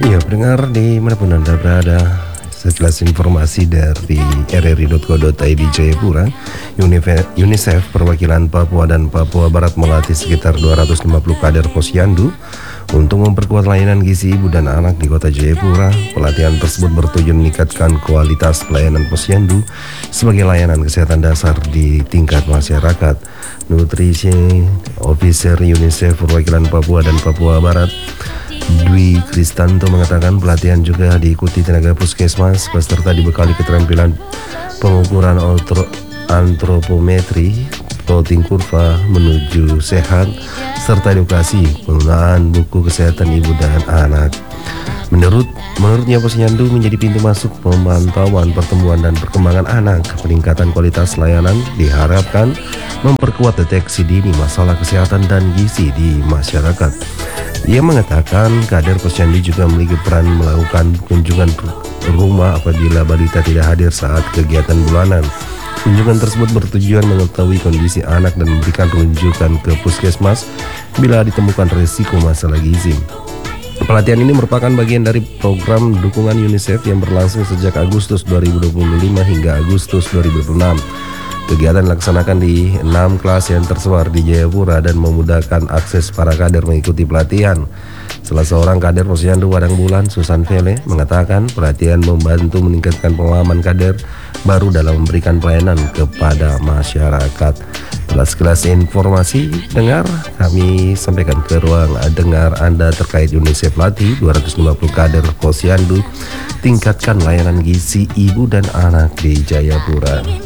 Ya, pendengar dimanapun Anda berada, sekilas informasi dari rri.co.id Jayapura. UNICEF perwakilan Papua dan Papua Barat melatih sekitar 250 kader posyandu untuk memperkuat layanan gizi ibu dan anak di kota Jayapura. Pelatihan tersebut bertujuan meningkatkan kualitas pelayanan posyandu sebagai layanan kesehatan dasar di tingkat masyarakat. Nutrisi Officer UNICEF perwakilan Papua dan Papua Barat, Dwi Kristanto, mengatakan pelatihan juga diikuti tenaga puskesmas peserta dibekali keterampilan pengukuran antropometri, plotting kurva menuju sehat, serta edukasi penggunaan buku kesehatan ibu dan anak. Menurutnya posyandu menjadi pintu masuk pemantauan pertumbuhan dan perkembangan anak. Peningkatan kualitas layanan diharapkan memperkuat deteksi dini masalah kesehatan dan gizi di masyarakat. Ia mengatakan kader posyandu juga memiliki peran melakukan kunjungan rumah apabila balita tidak hadir saat kegiatan bulanan. Kunjungan tersebut bertujuan mengetahui kondisi anak dan memberikan rujukan ke puskesmas bila ditemukan risiko masalah gizi. Pelatihan ini merupakan bagian dari program dukungan UNICEF yang berlangsung sejak Agustus 2025 hingga Agustus 2026. Kegiatan dilaksanakan di 6 kelas yang tersebar di Jayapura dan memudahkan akses para kader mengikuti pelatihan. Salah seorang kader posyandu Padang Bulan, Susan Vele, mengatakan pelatihan membantu meningkatkan pengalaman kader baru dalam memberikan pelayanan kepada masyarakat. Sekilas informasi dengar kami sampaikan ke ruang dengar Anda terkait UNICEF latih 250 kader posyandu tingkatkan layanan gizi ibu dan anak di Jayapura.